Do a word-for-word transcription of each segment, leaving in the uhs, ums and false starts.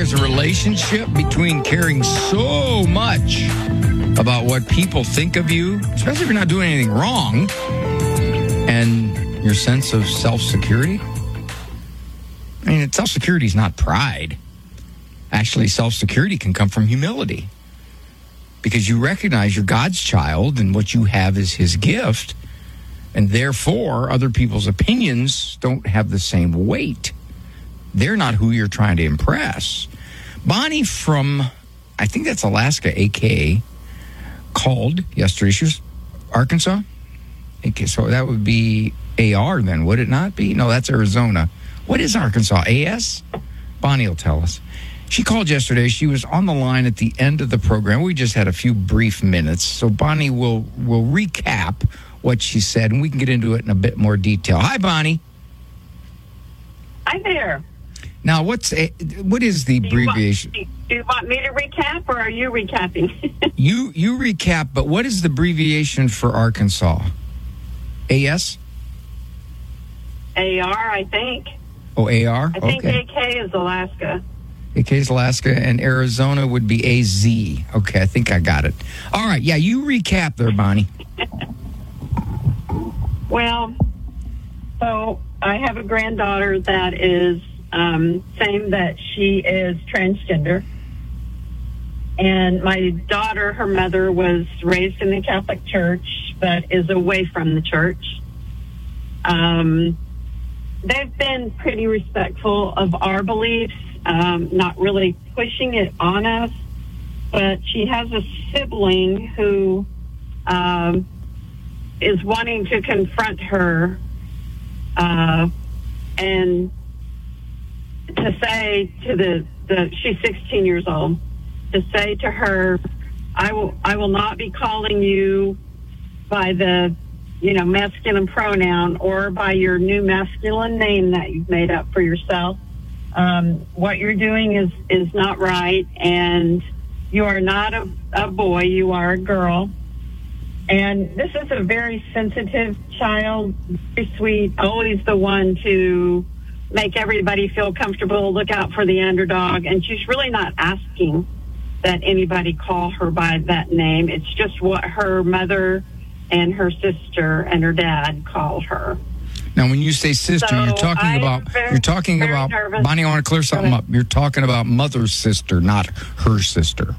there's a relationship between caring so much about what people think of you, especially if you're not doing anything wrong, and your sense of self-security? I mean, self-security is not pride. Actually, self-security can come from humility, because you recognize you're God's child and what you have is his gift, and therefore other people's opinions don't have the same weight. They're not who you're trying to impress. Bonnie from, I think that's Alaska, A K, called yesterday. She was Arkansas? A K, so that would be A R then, would it not be? No, that's Arizona. What is Arkansas? A S? Bonnie will tell us. She called yesterday. She was on the line at the end of the program. We just had a few brief minutes. So Bonnie will will recap what she said, and we can get into it in a bit more detail. Hi, Bonnie. Hi there. Now, what's a, what is the do you abbreviation? Want, do you want me to recap, or are you recapping? you you recap, but what is the abbreviation for Arkansas? A S? A R, I think. Oh, A R? I think okay. A K is Alaska. A K is Alaska, and Arizona would be A Z. Okay, I think I got it. All right, yeah, you recap there, Bonnie. Well, so I have a granddaughter that is um, saying that she is transgender. And my daughter, her mother, was raised in the Catholic Church, but is away from the church. Um, they've been pretty respectful of our beliefs, um, not really pushing it on us. But she has a sibling who um, is wanting to confront her uh, and to say to the, the, she's sixteen years old, to say to her, I will, I will not be calling you by the, you know, masculine pronoun or by your new masculine name that you've made up for yourself. Um, what you're doing is, is not right, and you are not a, a boy, you are a girl. And this is a very sensitive child, very sweet, always the one to make everybody feel comfortable, look out for the underdog, and she's really not asking that anybody call her by that name. It's just what her mother and her sister and her dad call her. Now, when you say sister, So you're talking I'm about very, you're talking very about nervous. Bonnie. I want to clear something up. You're talking about mother's sister, not her sister,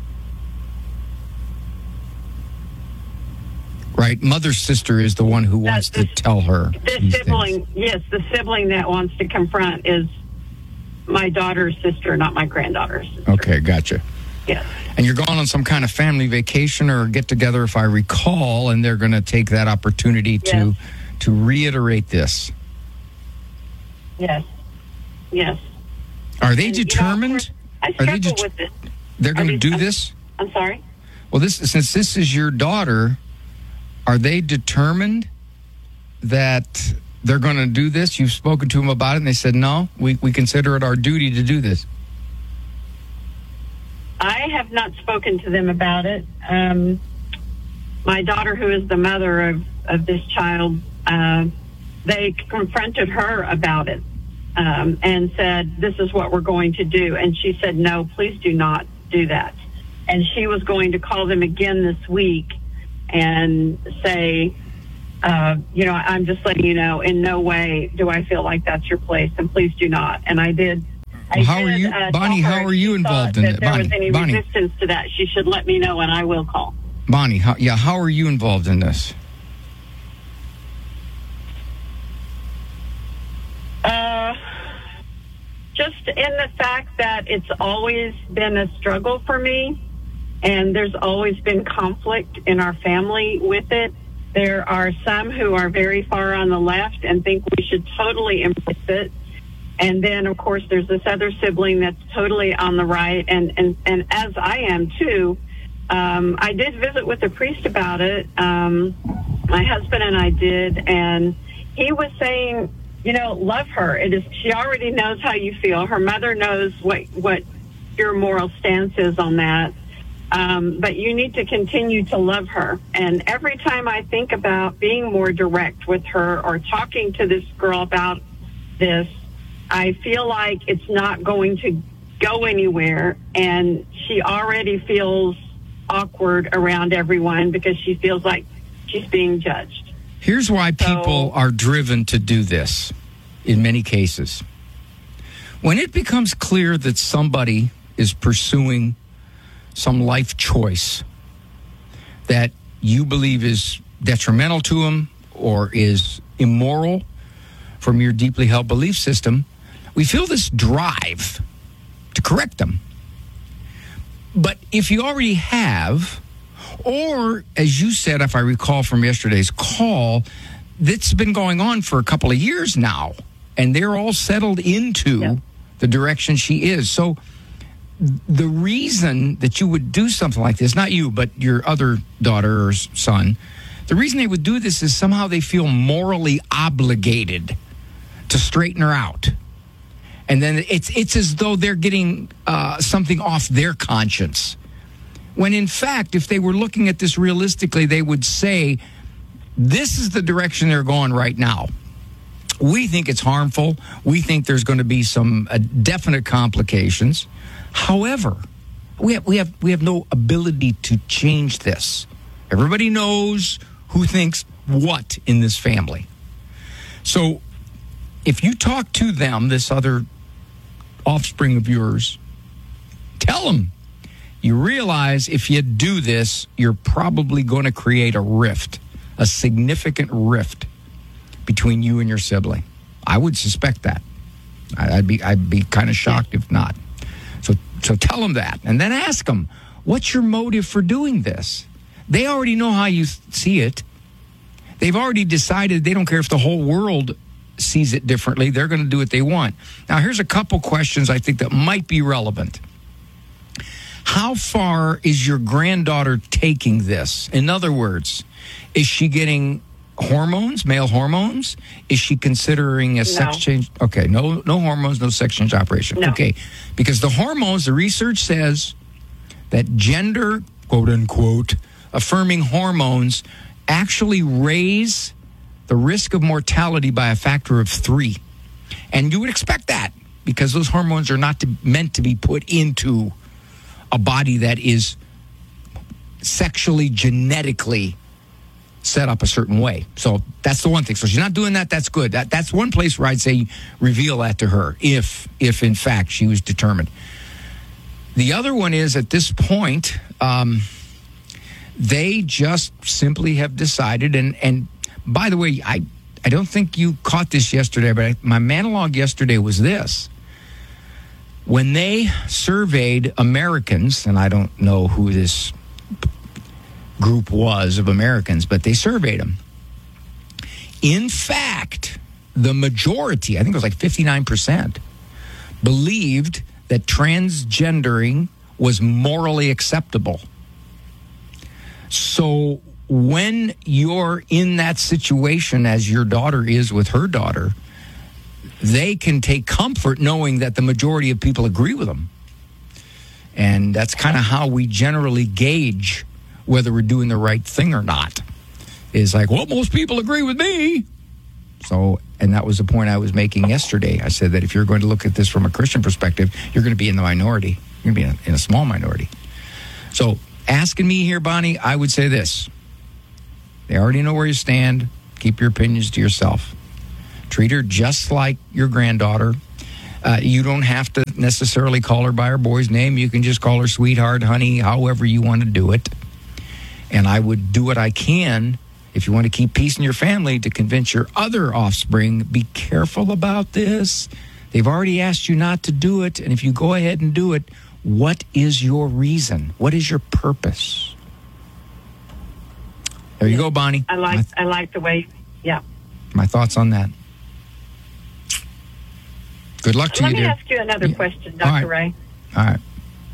right? Mother's sister is the one who wants That's to tell her. The these sibling, things. yes, the sibling that wants to confront is my daughter's sister, not my granddaughter's sister. Okay, gotcha. Yes. And you're going on some kind of family vacation or get together, if I recall, and they're going to take that opportunity to Yes. to reiterate this. Yes. Yes. Are they And, you know, determined? I Are they struggle det- with it. They're going to Are do they- this? I'm sorry? Well, this since this is your daughter, are they determined that they're going to do this? You've spoken to them about it, and they said, no, we, we consider it our duty to do this. I have not spoken to them about it. Um, my daughter, who is the mother of, of this child, uh, they confronted her about it um, and said, this is what we're going to do. And she said, no, please do not do that. And she was going to call them again this week and say, uh, you know, I'm just letting you know, in no way do I feel like that's your place, and please do not. And I did. I Well, how did, are you, uh, Bonnie? tell her How are if you she involved thought in that it, there Bonnie? was any Bonnie, resistance to that, she should let me know, and I will call. Bonnie, how, yeah, how are you involved in this? Uh, just in the fact that it's always been a struggle for me, and there's always been conflict in our family with it. There are some who are very far on the left and think we should totally embrace it. And then, of course, there's this other sibling that's totally on the right, and, and, and as I am, too. Um, I did visit with a priest about it. Um, my husband and I did, and he was saying, you know, love her. It is. She already knows how you feel. Her mother knows what, what your moral stance is on that. Um, but you need to continue to love her. And every time I think about being more direct with her or talking to this girl about this, I feel like it's not going to go anywhere, and she already feels awkward around everyone because she feels like she's being judged. Here's why people So- are driven to do this in many cases. When it becomes clear that somebody is pursuing some life choice that you believe is detrimental to them or is immoral from your deeply held belief system, we feel this drive to correct them. But if you already have, or as you said, if I recall from yesterday's call, that's been going on for a couple of years now, and they're all settled into Yeah. the direction she is. So the reason that you would do something like this, not you, but your other daughter or s- son, the reason they would do this is somehow they feel morally obligated to straighten her out. And then it's it's as though they're getting uh, something off their conscience. When in fact, if they were looking at this realistically, they would say, this is the direction they're going right now. We think it's harmful. We think there's going to be some uh, definite complications. However, we have, we have we have no ability to change this. Everybody knows who thinks what in this family. So if you talk to them, this other offspring of yours, tell them you realize if you do this, you're probably going to create a rift, a significant rift between you and your sibling. I would suspect that. I- I'd be I'd be kind of shocked if not. So so tell them that, and then ask them, what's your motive for doing this? They already know how you see it. They've already decided they don't care if the whole world sees it differently. They're going to do what they want. Now, here's a couple questions I think that might be relevant. How far is your granddaughter taking this? In other words, is she getting hormones, male hormones? Is she considering a sex No. change? Okay, no no hormones, no sex change operation. No. Okay, because the hormones, the research says that gender, quote unquote, affirming hormones actually raise the risk of mortality by a factor of three. And you would expect that because those hormones are not to, meant to be put into a body that is sexually, genetically set up a certain way. So that's the one thing. So she's not doing that. That's good. That that's one place where I'd say reveal that to her if if in fact she was determined. The other one is at this point, um, they just simply have decided, and and by the way, I I don't think you caught this yesterday, but I, my monologue yesterday was this. When they surveyed Americans, and I don't know who this group was of Americans, but they surveyed them. In fact, the majority, I think it was like fifty-nine percent, believed that transgendering was morally acceptable. So when you're in that situation, as your daughter is with her daughter, they can take comfort knowing that the majority of people agree with them. And that's kind of how we generally gauge whether we're doing the right thing or not. Is like, well, most people agree with me. So, and that was the point I was making yesterday. I said that if you're going to look at this from a Christian perspective, you're going to be in the minority. You're going to be in a, in a small minority. So, asking me here, Bonnie, I would say this. They already know where you stand. Keep your opinions to yourself. Treat her just like your granddaughter. Uh, you don't have to necessarily call her by her boy's name. You can just call her sweetheart, honey, however you want to do it. And I would do what I can, if you want to keep peace in your family, to convince your other offspring, be careful about this. They've already asked you not to do it. And if you go ahead and do it, what is your reason? What is your purpose? There you go, Bonnie. I like My, I like the way, yeah. my thoughts on that. Good luck to Let you, me dear. ask you another Yeah. question, All Doctor right. Ray. All right.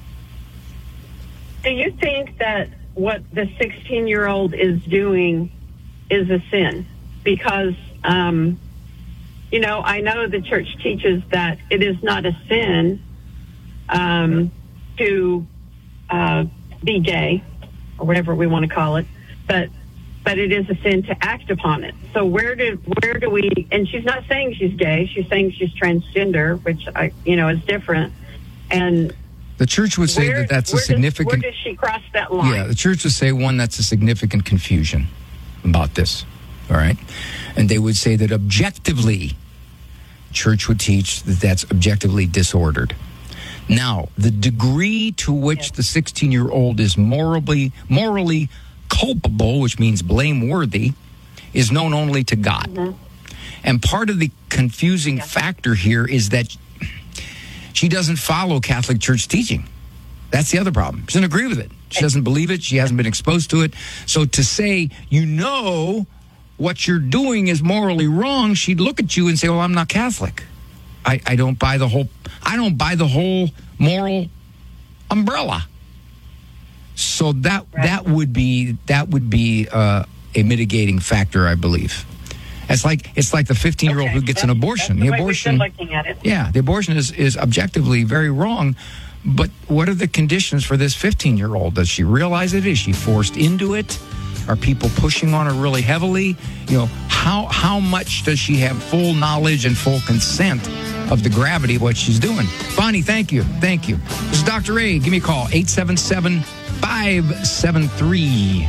Do you think that what the sixteen-year-old is doing is a sin? Because, um, you know, I know the church teaches that it is not a sin um, to uh, be gay, or whatever we want to call it, but but it is a sin to act upon it. So where do where do we? And she's not saying she's gay; she's saying she's transgender, which I you know is different. And the church would say where, that that's a where significant... Does, where does she cross that line? Yeah, the church would say, one, that's a significant confusion about this, all right? And they would say that objectively, church would teach that that's objectively disordered. Now, the degree to which yes. the sixteen-year-old is morally morally culpable, which means blameworthy, is known only to God. Mm-hmm. And part of the confusing yes. factor here is that she doesn't follow Catholic Church teaching. That's the other problem. She doesn't agree with it. She doesn't believe it. She hasn't been exposed to it. So to say, you know, what you're doing is morally wrong, she'd look at you and say, well, I'm not Catholic. I, I don't buy the whole, I don't buy the whole moral umbrella. So that right. that would be that would be uh, a mitigating factor, I believe. It's like it's like the fifteen-year-old okay. who gets that's, an abortion. That's the, the abortion, way we've been looking at it. Yeah, the abortion is, is objectively very wrong. But what are the conditions for this fifteen-year-old? Does she realize it? Is she forced into it? Are people pushing on her really heavily? You know, how how much does she have full knowledge and full consent of the gravity of what she's doing? Bonnie, thank you. Thank you. This is Doctor A. Give me a call, eight seven seven, five seven three.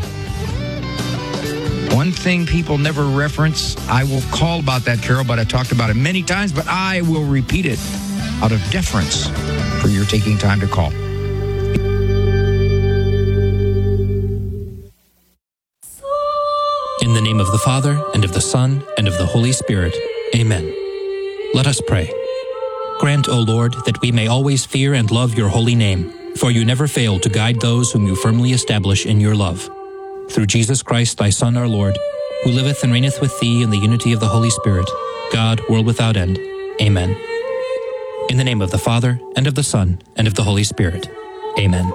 One thing people never reference, I will call about that, Carol, but I talked about it many times, but I will repeat it out of deference for your taking time to call. In the name of the Father, and of the Son, and of the Holy Spirit. Amen. Let us pray. Grant, O Lord, that we may always fear and love your holy name, for you never fail to guide those whom you firmly establish in your love. Through Jesus Christ, thy Son, our Lord, who liveth and reigneth with thee in the unity of the Holy Spirit, God, world without end. Amen. In the name of the Father, and of the Son, and of the Holy Spirit. Amen.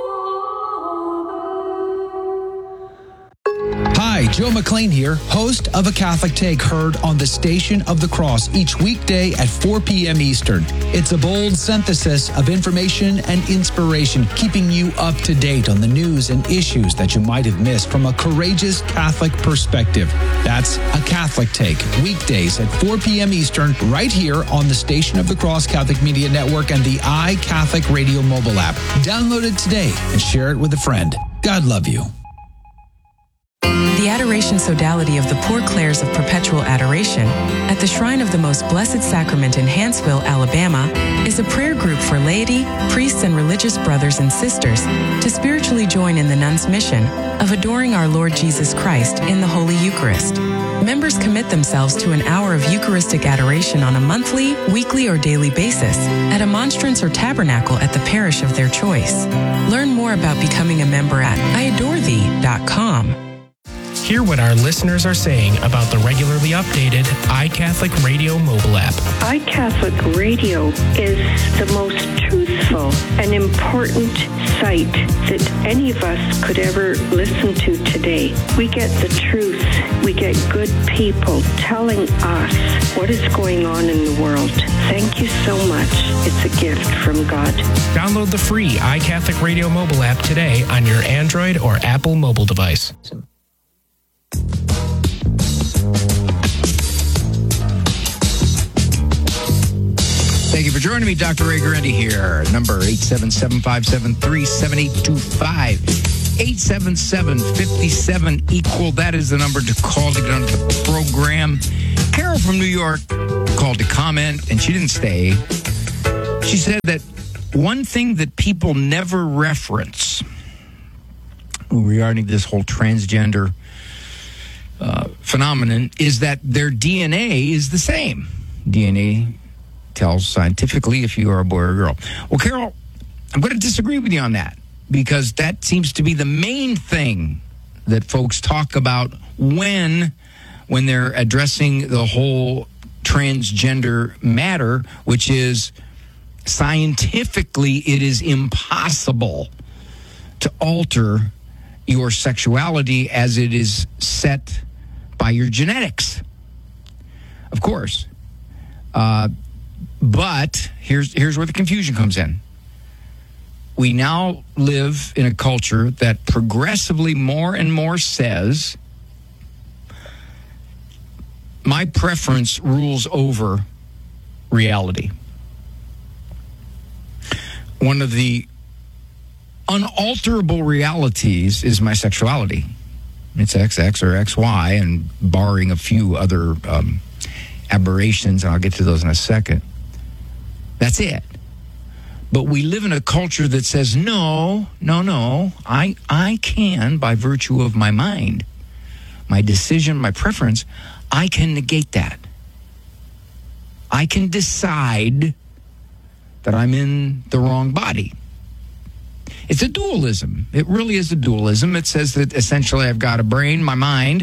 Hi, Joe McLean here, host of A Catholic Take, heard on the Station of the Cross each weekday at four p.m. Eastern. It's a bold synthesis of information and inspiration, keeping you up to date on the news and issues that you might have missed from a courageous Catholic perspective. That's A Catholic Take, weekdays at four p.m. Eastern, right here on the Station of the Cross Catholic Media Network and the iCatholic Radio mobile app. Download it today and share it with a friend. God love you. The Adoration Sodality of the Poor Clares of Perpetual Adoration at the Shrine of the Most Blessed Sacrament in Hanceville, Alabama, is a prayer group for laity, priests, and religious brothers and sisters to spiritually join in the nuns' mission of adoring our Lord Jesus Christ in the Holy Eucharist. Members commit themselves to an hour of Eucharistic adoration on a monthly, weekly, or daily basis at a monstrance or tabernacle at the parish of their choice. Learn more about becoming a member at I adore thee dot com. Hear what our listeners are saying about the regularly updated iCatholic Radio mobile app. iCatholic Radio is the most truthful and important site that any of us could ever listen to today. We get the truth. We get good people telling us what is going on in the world. Thank you so much. It's a gift from God. Download the free iCatholic Radio mobile app today on your Android or Apple mobile device. Thank you for joining me, Doctor Ray Guarendi here. Number eight seven seven, five seven three, seven eight two five. eight seven seven, five seven, equal. That is the number to call to get onto the program. Carol from New York called to comment, and she didn't stay. She said that one thing that people never reference regarding this whole transgender Uh, phenomenon is that their D N A is the same. D N A tells scientifically if you are a boy or a girl. Well, Carol, I'm going to disagree with you on that because that seems to be the main thing that folks talk about when when they're addressing the whole transgender matter, which is scientifically it is impossible to alter your sexuality as it is set by your genetics, of course. Uh, but here's here's where the confusion comes in. We now live in a culture that progressively more and more says, my preference rules over reality. one of the unalterable realities is my sexuality. It's X X or X Y, and barring a few other um, aberrations, and I'll get to those in a second. That's it. But we live in a culture that says, no, no, no, I, I can, by virtue of my mind, my decision, my preference, I can negate that. I can decide that I'm in the wrong body. It's a dualism. It really is a dualism. It says that essentially I've got a brain, my mind,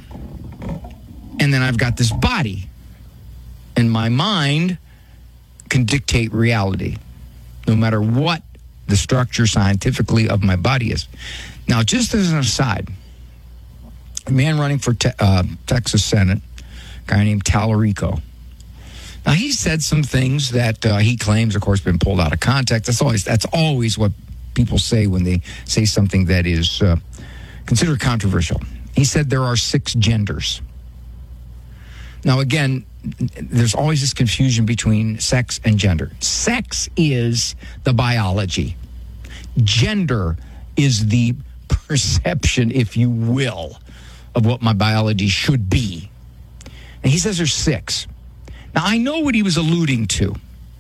and then I've got this body. And my mind can dictate reality, no matter what the structure scientifically of my body is. Now, just as an aside, a man running for te- uh, Texas Senate, a guy named Tallarico. Now, he said some things that uh, he claims, of course, been pulled out of context. That's always that's always what people say when they say something that is uh, considered controversial. He said there are six genders. Now, again, there's always this confusion between sex and gender. Sex is the biology. Gender is the perception, if you will, of what my biology should be. And he says there's six. Now, I know what he was alluding to.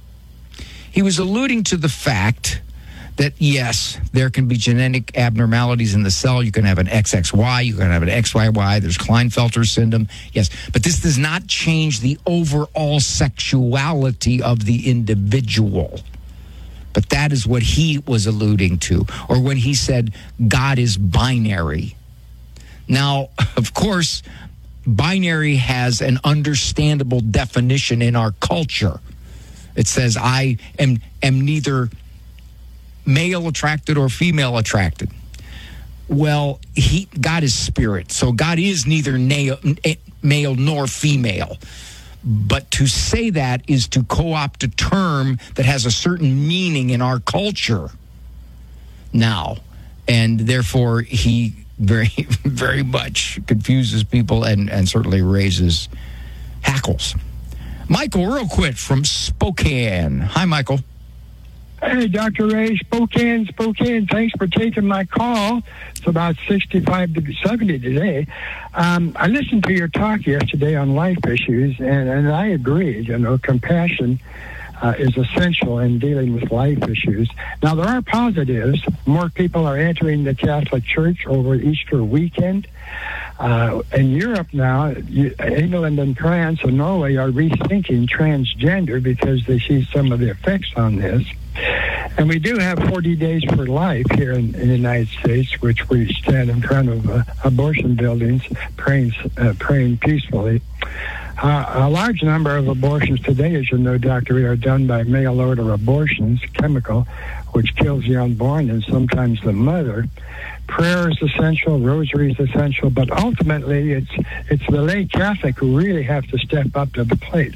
He was alluding to the fact that, yes, there can be genetic abnormalities in the cell. You can have an X X Y, you can have an X Y Y, there's Klinefelter syndrome, yes. But this does not change the overall sexuality of the individual. But that is what he was alluding to, or when he said God is binary. Now, of course, binary has an understandable definition in our culture. It says I am, am neither male attracted or female attracted. Well, he God is spirit, so God is neither na- male nor female. But to say that is to co-opt a term that has a certain meaning in our culture now, and therefore he very, very much confuses people and, and certainly raises hackles. Michael, real quick, from Spokane. Hi, Michael. Hey, Doctor Ray, Spokane, Spokane. Thanks for taking my call. It's about sixty-five to seventy today. Um, I listened to your talk yesterday on life issues, and, and I agree. You know, compassion uh, is essential in dealing with life issues. Now, there are positives. More people are entering the Catholic Church over Easter weekend. Uh, in Europe now, you, England and France and Norway are rethinking transgender because they see some of the effects on this. And we do have forty days for life here in, in the United States, which we stand in front of uh, abortion buildings praying, uh, praying peacefully. Uh, a large number of abortions today, as you know, Doctor, are done by mail-order abortions, chemical, which kills the unborn and sometimes the mother. Prayer is essential, rosary is essential, but ultimately it's it's the lay Catholic who really have to step up to the plate.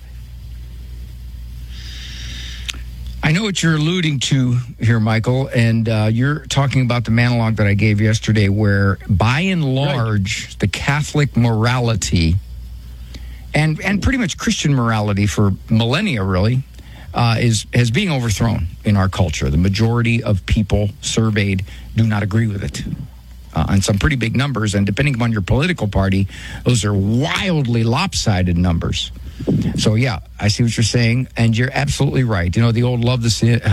I know what you're alluding to here, Michael, and uh, you're talking about the monologue that I gave yesterday where, by and large, right, the Catholic morality and and pretty much Christian morality for millennia, really, uh, is has being overthrown in our culture. The majority of people surveyed do not agree with it. Uh, on some pretty big numbers, and depending upon your political party, those are wildly lopsided numbers. So, yeah, I see what you're saying, and you're absolutely right. You know, the old love the sin,